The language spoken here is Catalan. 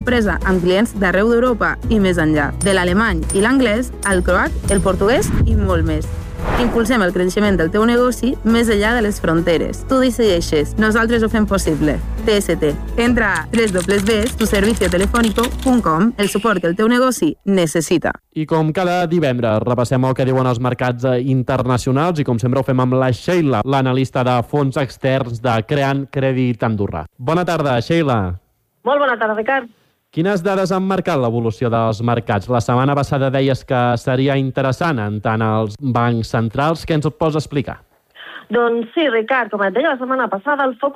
empresa amb clients d'arreu d'Europa i més enllà. De l'alemany i l'anglès, al croat, el portuguès i molt més. Impulsem el creixement del teu negoci més enllà de les fronteres. Tu decideixes, nosaltres ho fem possible. TST. Entra a www.tuserviciotelefónico.com, el suport que el teu negoci necessita. I com cada divendres repassem el que diuen els mercats internacionals i com sempre ho fem amb la Sheila, l'analista de fons externs de Creant Crèdit Andorra. Bona tarda, Sheila. Molt bona tarda, Ricard. Quines dades han marcat l'evolució dels mercats? La setmana passada deies que seria interessant en tant els bancs centrals. Què ens pots explicar? Doncs sí, Ricard, com et deia la setmana passada, el focus